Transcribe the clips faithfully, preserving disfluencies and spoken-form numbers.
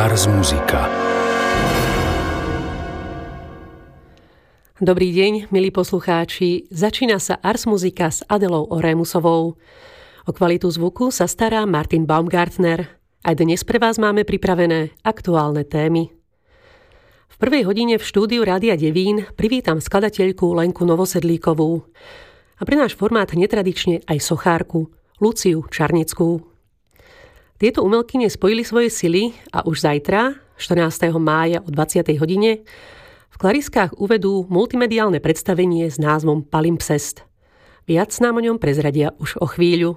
Ars Musica. Dobrý deň, milí poslucháči. Začína sa Ars Musica s Adelou Orémusovou. O kvalitu zvuku sa stará Martin Baumgartner. Aj dnes pre vás máme pripravené aktuálne témy. V prvej hodine v štúdiu Rádia Devín privítam skladateľku Lenku Novosedlíkovú. A pre náš formát netradične aj sochárku Luciu Čarnickú. Tieto umelkyne spojili svoje sily a už zajtra, štrnásteho mája o dvadsiatej hodine, v Klariskách uvedú multimediálne predstavenie s názvom Palimpsest. Viac nám o ňom prezradia už o chvíľu.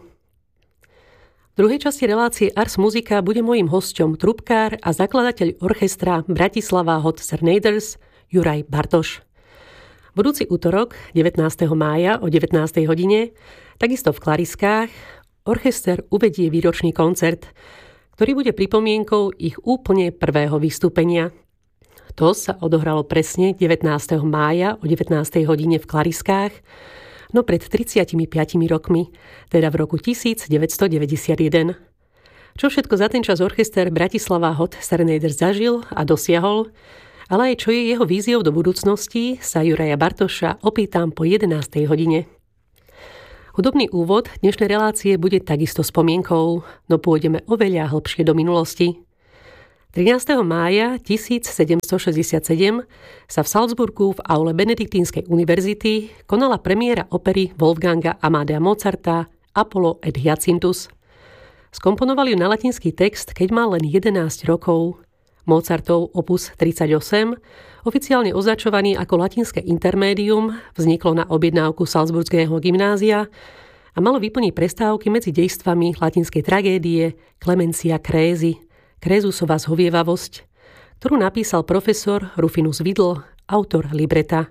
V druhej časti relácie Ars Musica bude mojím hosťom trubkár a zakladateľ orchestra Bratislava Hot Serenaders Juraj Bartoš. Budúci útorok, devätnásteho mája o devätnástej hodine, takisto v Klariskách, orchester uvedie výročný koncert, ktorý bude pripomienkou ich úplne prvého vystúpenia. To sa odohralo presne devätnásteho mája o devätnástej hodine v Klariskách, no pred tridsiatimi piatimi rokmi, teda v roku devätnásťstodeväťdesiatjeden. Čo všetko za ten čas orchester Bratislava Hot Serenaders zažil a dosiahol, ale aj čo je jeho víziou do budúcnosti, sa Juraja Bartoša opýtam po jedenástej hodine. Hudobný úvod dnešnej relácie bude takisto spomienkou, no pôjdeme oveľa hlbšie do minulosti. trinásteho mája tisícsedemstošesťdesiatsedem sa v Salzburgu v aule Benediktínskej univerzity konala premiéra opery Wolfganga Amadea Mozarta Apollo et Hyacinthus. Skomponovali ju na latinský text, keď mal len jedenásť rokov. Mozartov opus tridsaťosem, oficiálne označovaný ako latinské intermédium, vzniklo na objednávku Salzburského gymnázia a malo vyplniť prestávky medzi dejstvami latinskej tragédie Clemencia Crézy, Crézusova zhovievavosť, ktorú napísal profesor Rufinus Vidl, autor libreta.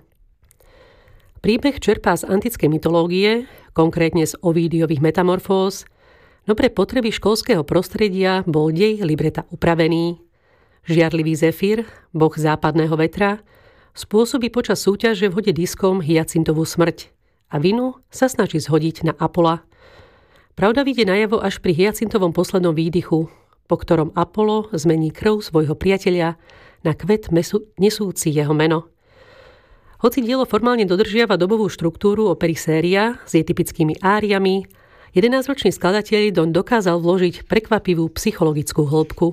Príbeh čerpá z antickej mytológie, konkrétne z Ovídiových metamorfóz, no pre potreby školského prostredia bol dej libreta upravený. Žiarlivý Zefír, boh západného vetra, spôsobí počas súťaže v hode diskom Hyacintovú smrť a vinu sa snaží zhodiť na Apola. Pravda vyjde najavo až pri Hyacintovom poslednom výdychu, po ktorom Apollo zmení krv svojho priateľa na kvet mesu, nesúci jeho meno. Hoci dielo formálne dodržiava dobovú štruktúru opery séria s jej typickými áriami, jedenásťročný skladateľ doň dokázal vložiť prekvapivú psychologickú hĺbku.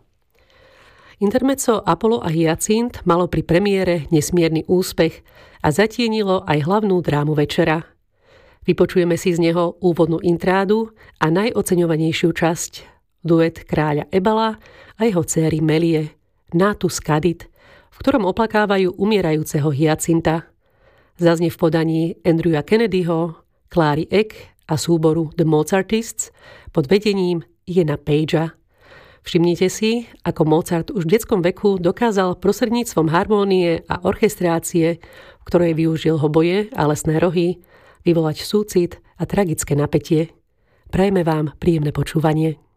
Intermezzo Apollo a Hyacint malo pri premiére nesmierny úspech a zatienilo aj hlavnú drámu večera. Vypočujeme si z neho úvodnú intrádu a najoceňovanejšiu časť, duet kráľa Ebala a jeho dcéry Melie, Natus Cadit, v ktorom oplakávajú umierajúceho Hyacinta. Zaznie v podaní Andrewa Kennedyho, Clary Eck a súboru The Mozartists pod vedením Iana Pagea. Všimnite si, ako Mozart už v detskom veku dokázal prostredníctvom harmónie a orchestrácie, v ktorej využil hoboje a lesné rohy, vyvolať súcit a tragické napätie. Prajeme vám príjemné počúvanie.